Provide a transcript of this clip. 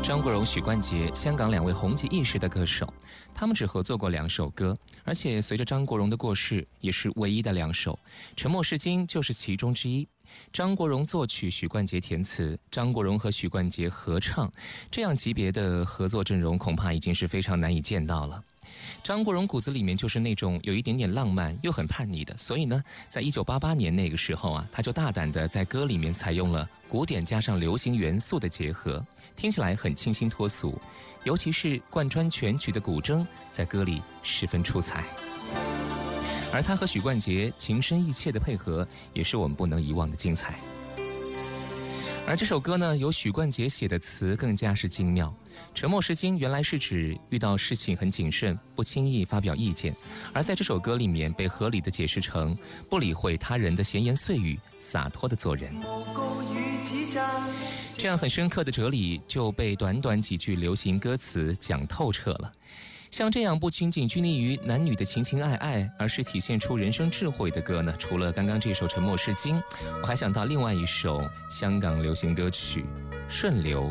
张国荣、许冠杰，香港两位红极一时的歌手，他们只合作过2首歌，而且随着张国荣的过世，也是唯一的2首，《沉默是金》就是其中之一。张国荣作曲，许冠杰填词，张国荣和许冠杰合唱，这样级别的合作阵容恐怕已经是非常难以见到了。张国荣骨子里面就是那种有一点点浪漫又很叛逆的，所以呢，在1988年那个时候啊，他就大胆的在歌里面采用了古典加上流行元素的结合，听起来很清新脱俗，尤其是贯穿全曲的古筝在歌里十分出彩。而他和许冠杰情深意切的配合，也是我们不能遗忘的精彩。而这首歌呢，由许冠杰写的词更加是精妙。沉默是金原来是指遇到事情很谨慎，不轻易发表意见，而在这首歌里面被合理的解释成不理会他人的闲言碎语，洒脱的做人。这样很深刻的哲理就被短短几句流行歌词讲透彻了。像这样不仅仅拘泥于男女的情情爱爱，而是体现出人生智慧的歌呢，除了刚刚这首《沉默是金》，我还想到另外一首香港流行歌曲《顺流